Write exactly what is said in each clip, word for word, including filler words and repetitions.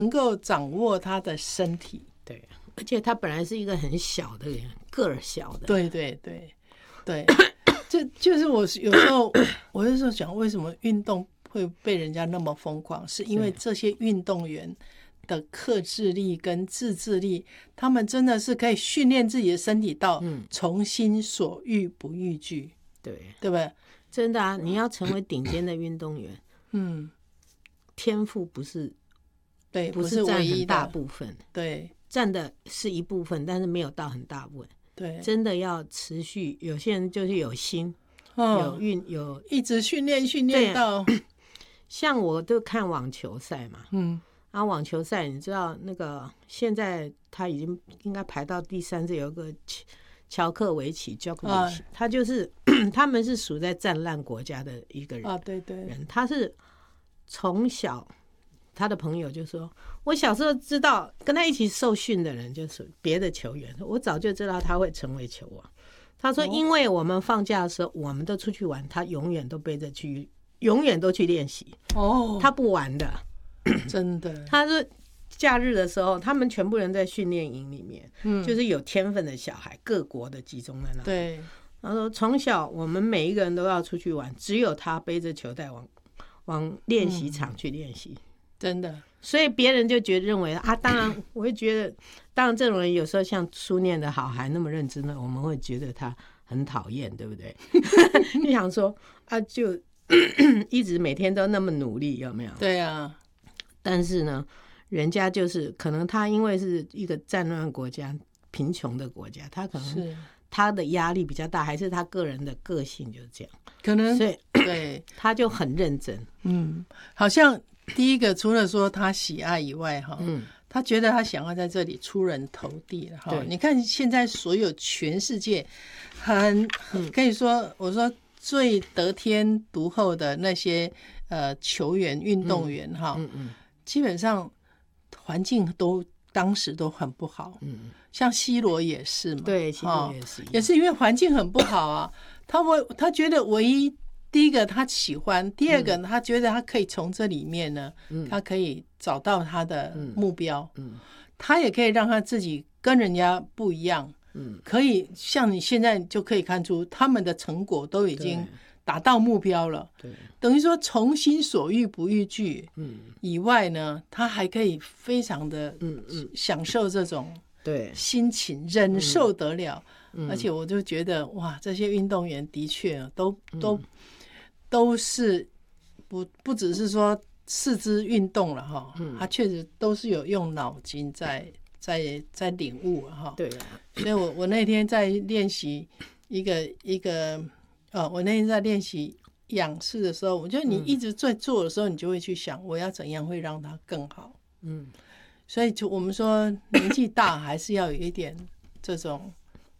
能够掌握他的身体。 对，而且他本来是一个很小的人，个儿小的。 对对对对，这就是我有时候我有时候想，为什么运动会被人家那么疯狂，是因为这些运动员的克制力跟自制力，他们真的是可以训练自己的身体到从心所欲不逾矩。 对， 对不对？ 真的啊，你要成为顶尖的运动员，嗯，天赋不是， 对， 不是占很大部分， 对， 占的是一部分，但是没有到很大部分。 对， 真的要持续。有些人就是有心，哦、有运，有一直训练，训练到。 像我都看网球赛嘛，嗯，然后网球赛，你知道那个现在他已经应该排到第三，是有一个乔克维奇 Djokovic， 他就是他们是属在战烂国家的一个人啊， 对对，人他是从小他的朋友就说，我小时候知道跟他一起受训的人就是别的球员，我早就知道他会成为球王。他说，因为我们放假的时候，我们都出去玩，他永远都背着去，永远都去练习哦，他不玩的， 真的， 他说。假日的时候，他们全部人在训练营里面，嗯，就是有天分的小孩，各国的集中在那。 对， 他说从小我们每一个人都要出去玩，只有他背着球袋往往练习场去练习、嗯， 真的。 所以别人就觉得认为啊，当然我会觉得，当然这种人有时候像书念得好还那么认真的，我们会觉得他很讨厌，对不对？你想说啊，就一直每天都那么努力，有没有？ 对啊， 但是呢。人家就是可能他因为是一个战乱国家、贫穷的国家，他可能他的压力比较大，还是他个人的个性就是这样， 可能所以对他就很认真。 嗯，好像第一个除了说他喜爱以外，哈，嗯，他觉得他想要在这里出人头地了，哈。你看现在所有全世界很可以说，我说最得天独厚的那些呃球员、运动员，哈，嗯嗯，基本上。环境都当时都很不好，嗯，像 C 罗也是嘛， 对 ，C 罗也是、哦， 也是因为环境很不好啊。他会他觉得唯一第一个他喜欢，第二个他觉得他可以从这里面呢，嗯、他可以找到他的目标，嗯，嗯他也可以让他自己跟人家不一样，嗯，可以像你现在就可以看出他们的成果都已经。达到目标了，对，等于说从心所欲不逾矩，嗯，以外呢，他还可以非常的，嗯嗯，享受这种对心情，忍受得了，嗯、而且我就觉得哇，这些运动员的确都都、嗯、都是不不只是说四肢运动了哈，嗯，他确实都是有用脑筋在在在领悟哈，对啊，所以我我那天在练习一个一个。哦，我那天在练习仰视的时候，我觉得你一直在做的时候，你就会去想我要怎样会让它更好。嗯，所以就我们说年纪大还是要有一点这种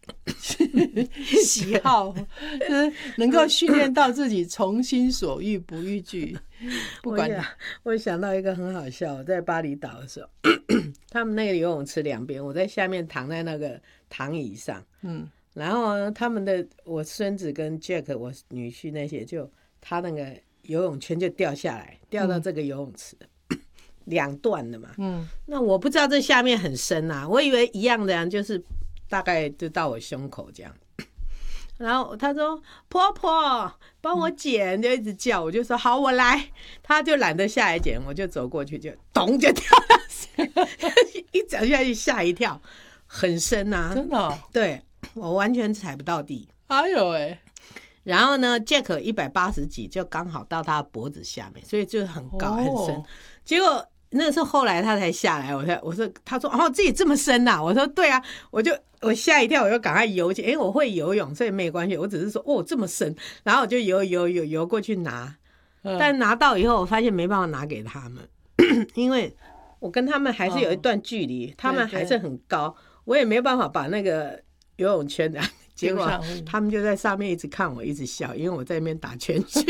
喜好，就是能够训练到自己从心所欲不逾矩。不管我, 我想到一个很好笑，我在巴厘岛的时候，他们那个游泳池两边，我在下面躺在那个躺椅上，嗯。然后他们的我孙子跟 Jack 我女婿那些就他那个游泳圈就掉下来，掉到这个游泳池、嗯、两段的嘛，嗯，那我不知道这下面很深啊，我以为一样的，就是大概就到我胸口这样。然后他说婆婆帮我捡，就一直叫，我就说好我来，他就懒得下来捡，我就走过去就咚就跳下去，一脚下去吓一跳，很深啊， 真的、哦、 对。我完全踩不到地， 哎呦哎！ 然后呢 ，Jack 一百八十几，就刚好到他的脖子下面，所以就很高、哦、很深。结果那是后来他才下来，我才我说他说哦自己这么深呐、啊，我说对啊，我就我吓一跳，我就赶快游去，因为我会游泳，所以没关系，我只是说哦这么深，然后我就游游游游过去拿，嗯、但拿到以后我发现没办法拿给他们，因为我跟他们还是有一段距离，哦、他们还是很高，我也没办法把那个。游泳圈的，结果他们就在上面一直看我，一直笑，因为我在那边打圈圈，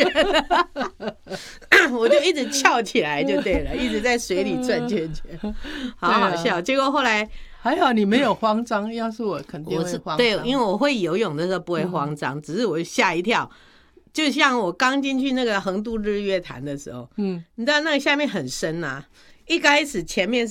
我就一直翘起来就对了，一直在水里转圈圈，好好笑。啊、结果后来还好你没有慌张，要是我肯定会慌张。 对，因为我会游泳的时候不会慌张，嗯、只是我吓一跳。就像我刚进去那个横渡日月潭的时候，嗯，你知道那个下面很深啊， 一开始前面